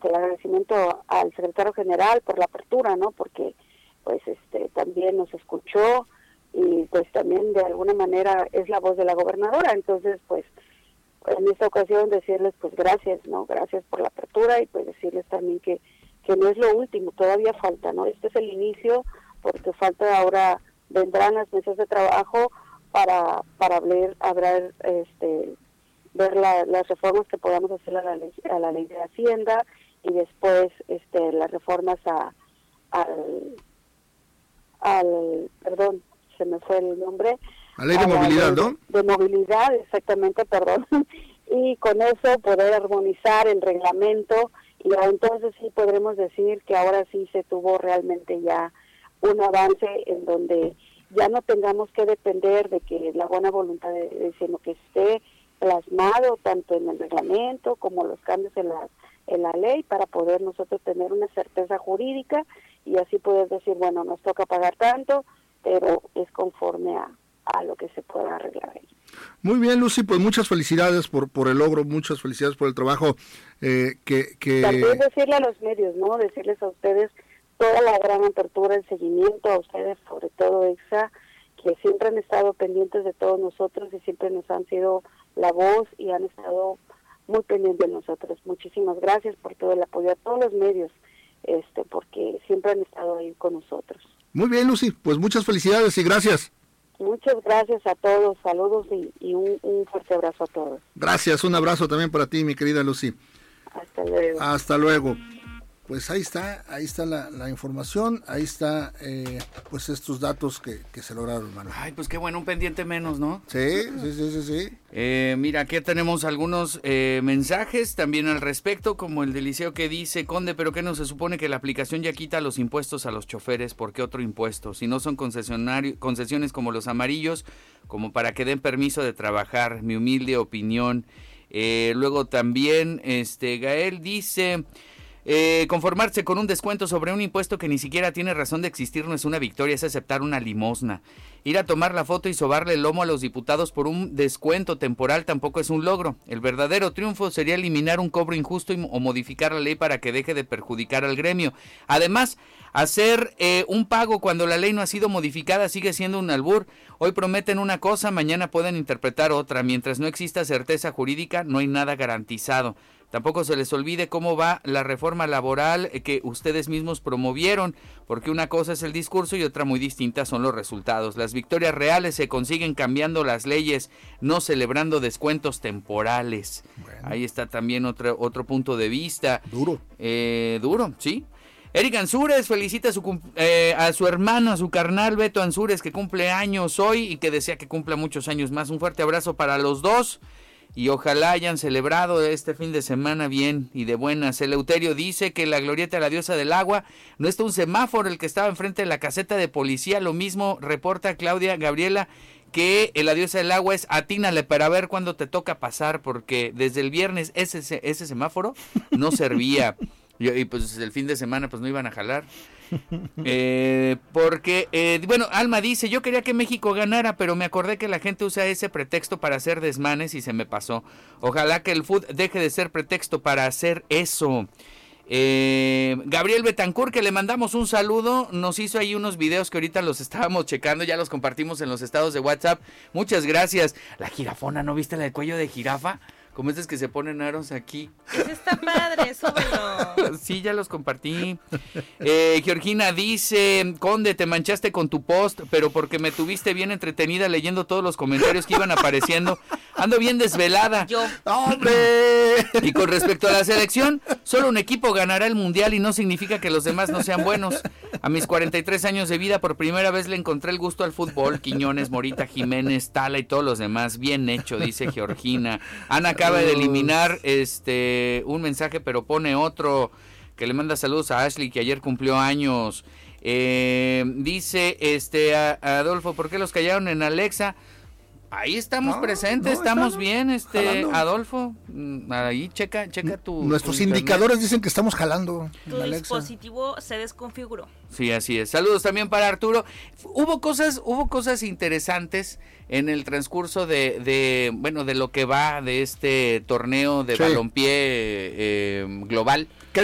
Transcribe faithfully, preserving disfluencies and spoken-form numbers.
este, el agradecimiento al secretario general por la apertura, ¿no? Porque pues este también nos escuchó y pues también de alguna manera es la voz de la gobernadora. Entonces pues en esta ocasión decirles pues gracias, ¿no? Gracias por la apertura y pues decirles también que, que no es lo último, todavía falta, ¿no? Este es el inicio, porque falta ahora, vendrán las mesas de trabajo para para ver, hablar, este, ver la, las reformas que podamos hacer a la ley, a la ley de Hacienda y después este las reformas a al al perdón, se me fue el nombre. La ley de movilidad, ley ¿no? De movilidad, exactamente, perdón. Y con eso poder armonizar el reglamento y entonces sí podremos decir que ahora sí se tuvo realmente ya un avance en donde ya no tengamos que depender de que la buena voluntad, de, de, sino que esté plasmado tanto en el reglamento como los cambios en la, en la ley para poder nosotros tener una certeza jurídica y así poder decir, bueno, nos toca pagar tanto, pero es conforme a, a lo que se pueda arreglar ahí. Muy bien, Lucy, pues muchas felicidades por por el logro, muchas felicidades por el trabajo eh, que, que... También decirle a los medios, ¿no? Decirles a ustedes toda la gran apertura, el seguimiento, a ustedes, sobre todo EXA, que siempre han estado pendientes de todos nosotros y siempre nos han sido la voz y han estado muy pendientes de nosotros. Muchísimas gracias por todo el apoyo a todos los medios, este porque siempre han estado ahí con nosotros. Muy bien, Lucy, pues muchas felicidades y gracias. Muchas gracias a todos, saludos y, y un, un fuerte abrazo a todos. Gracias, un abrazo también para ti, mi querida Lucy. Hasta luego. Hasta luego. Pues ahí está, ahí está la, la información, ahí está eh, pues estos datos que, que se lograron, hermano. Ay, pues qué bueno, un pendiente menos, ¿no? Sí, sí, sí, sí, sí. Eh, mira, aquí tenemos algunos eh, mensajes también al respecto, como el de Liceo que dice, Conde, pero ¿qué no se supone que la aplicación ya quita los impuestos a los choferes? ¿Por qué otro impuesto? Si no son concesionarios, concesiones como los amarillos, como para que den permiso de trabajar, mi humilde opinión. Eh, luego también, este, Gael dice... Eh, conformarse con un descuento sobre un impuesto que ni siquiera tiene razón de existir no es una victoria, es aceptar una limosna. Ir a tomar la foto y sobarle el lomo a los diputados por un descuento temporal tampoco es un logro. El verdadero triunfo sería eliminar un cobro injusto y, o modificar la ley para que deje de perjudicar al gremio. Además, hacer eh, un pago cuando la ley no ha sido modificada sigue siendo un albur. Hoy prometen una cosa, mañana pueden interpretar otra. Mientras no exista certeza jurídica, no hay nada garantizado. Tampoco se les olvide cómo va la reforma laboral que ustedes mismos promovieron, porque una cosa es el discurso y otra muy distinta son los resultados. Las victorias reales se consiguen cambiando las leyes, no celebrando descuentos temporales. Bueno. Ahí está también otro, otro punto de vista. Duro. Eh, duro, sí. Eric Ansúrez felicita a su, eh, a su hermano, a su carnal Beto Ansúrez, que cumple años hoy y que desea que cumpla muchos años más. Un fuerte abrazo para los dos. Y ojalá hayan celebrado este fin de semana bien y de buenas. Eleuterio dice que la glorieta de la diosa del agua no está un semáforo el que estaba enfrente de la caseta de policía. Lo mismo reporta Claudia Gabriela, que la diosa del agua es atínale para ver cuándo te toca pasar, porque desde el viernes ese, ese semáforo no servía. Y, y pues el fin de semana pues no iban a jalar. Eh, porque, eh, bueno, Alma dice, yo quería que México ganara, pero me acordé que la gente usa ese pretexto para hacer desmanes y se me pasó. Ojalá que el fútbol deje de ser pretexto para hacer eso. Eh, Gabriel Betancourt, que le mandamos un saludo, nos hizo ahí unos videos que ahorita los estábamos checando, ya los compartimos en los estados de WhatsApp. Muchas gracias. La jirafona, ¿no viste la de cuello de jirafa? Como estos que se ponen aros aquí. Ese está padre, súbelo. Sí, ya los compartí. Eh, Georgina dice, Conde, te manchaste con tu post, pero porque me tuviste bien entretenida leyendo todos los comentarios que iban apareciendo. Ando bien desvelada. Yo. ¡Hombre! Y con respecto a la selección, solo un equipo ganará el mundial y no significa que los demás no sean buenos. A mis cuarenta y tres años de vida, por primera vez le encontré el gusto al fútbol. Quiñones, Morita, Jiménez, Tala y todos los demás. Bien hecho, dice Georgina. Ana acaba de eliminar este un mensaje, pero pone otro que le manda saludos a Ashley, que ayer cumplió años. Eh, dice este a, a Adolfo, ¿por qué los callaron en Alexa? Ahí estamos no, presentes, no, estamos, estamos bien, este jalando. Adolfo, ahí checa, checa tu Nuestros tu indicadores dicen que estamos jalando. Tu dispositivo se desconfiguró. Sí, así es. Saludos también para Arturo. Hubo cosas, hubo cosas interesantes en el transcurso de, de bueno, de lo que va de este torneo de sí. balompié eh, global.